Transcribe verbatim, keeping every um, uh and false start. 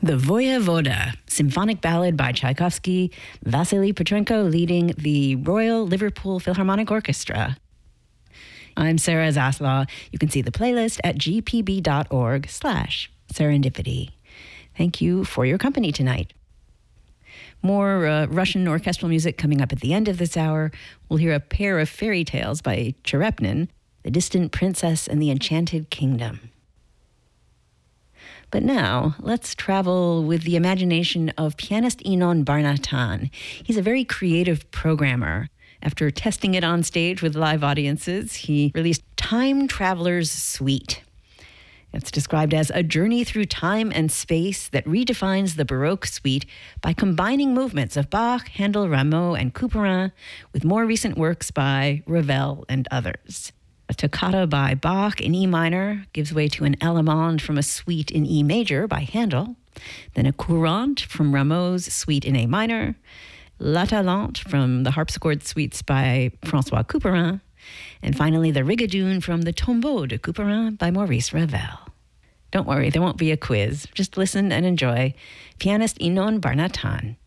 The Voyevoda, symphonic ballad by Tchaikovsky, Vasily Petrenko leading the Royal Liverpool Philharmonic Orchestra. I'm Sarah Zaslaw. You can see the playlist at gpb.org slash serendipity. Thank you for your company tonight. More uh, Russian orchestral music coming up at the end of this hour. We'll hear a pair of fairy tales by Cherepnin, The Distant Princess and the Enchanted Kingdom. But now, let's travel with the imagination of pianist Inon Bar-Natan. He's a very creative programmer. After testing it on stage with live audiences, he released Time Traveler's Suite. It's described as a journey through time and space that redefines the Baroque suite by combining movements of Bach, Handel, Rameau, and Couperin with more recent works by Ravel and others. A toccata by Bach in E minor gives way to an Allemande from a suite in E major by Handel, then a courante from Rameau's suite in A minor, La Talente from the harpsichord suites by François Couperin, and finally the Rigadoon from the Tombeau de Couperin by Maurice Ravel. Don't worry, there won't be a quiz. Just listen and enjoy. Pianist Inon Bar-Natan.